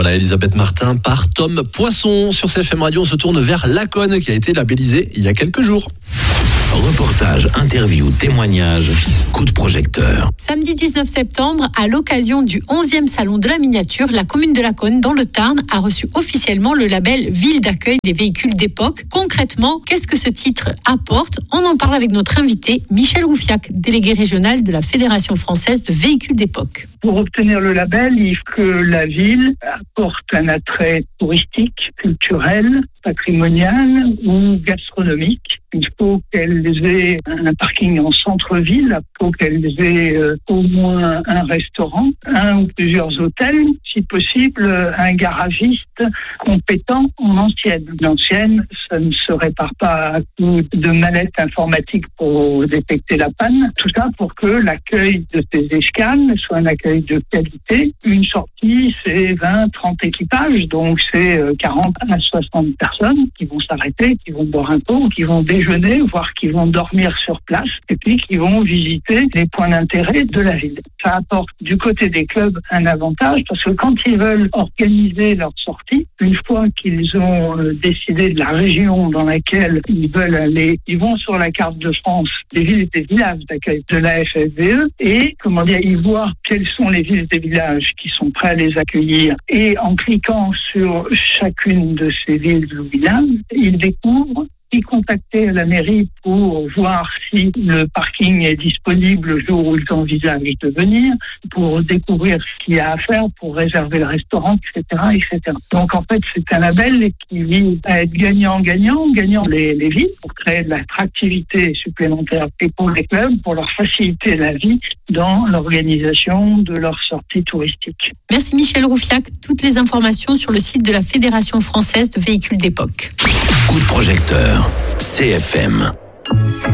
Voilà, Elisabeth Martin par Tom Poisson. Sur CFM Radio, on se tourne vers Laconne qui a été labellisée il y a quelques jours. Reportage, interview, témoignage, coup de projecteur. Samedi 19 septembre, à l'occasion du 11e salon de la miniature, la commune de Laconne, dans le Tarn, a reçu officiellement le label Ville d'accueil des véhicules d'époque. Concrètement, qu'est-ce que ce titre apporte ? On en parle avec notre invité, Michel Roufiac, délégué régional de la Fédération française de véhicules d'époque. Pour obtenir le label, il faut que la ville apporte un attrait touristique, culturel, patrimonial ou gastronomique. Il faut qu'elles aient un parking en centre-ville, il faut qu'elles aient au moins un restaurant, un ou plusieurs hôtels, si possible un garagiste compétent en ancienne. L'ancienne, ça ne se répare pas à coup de manette informatique pour détecter la panne. Tout ça pour que l'accueil de ces escales soit un accueil de qualité. Une sortie, c'est 20-30 équipages, donc c'est 40 à 60 personnes qui vont s'arrêter, qui vont boire un coup, qui vont déjeuner, voire qui vont dormir sur place, et puis qui vont visiter les points d'intérêt de la ville. Ça apporte du côté des clubs un avantage, parce que quand ils veulent organiser leur sortie, une fois qu'ils ont décidé de la région dans laquelle ils veulent aller, ils vont sur la carte de France des villes et des villages d'accueil de la FFVE, et ils voient quelles sont les villes et villages qui sont prêts à les accueillir, et en cliquant sur chacune de ces villes ou villages, ils découvrent qui contacter à la mairie pour voir si le parking est disponible le jour où ils envisagent de venir, pour découvrir ce qu'il y a à faire, pour réserver le restaurant, etc., etc. Donc en fait, c'est un label qui vise à être gagnant-gagnant les villes pour créer de l'attractivité supplémentaire et pour les clubs, pour leur faciliter la vie dans l'organisation de leurs sorties touristiques. Merci Michel Roufiac. Toutes les informations sur le site de la Fédération française de véhicules d'époque. Coup de projecteur, CFM.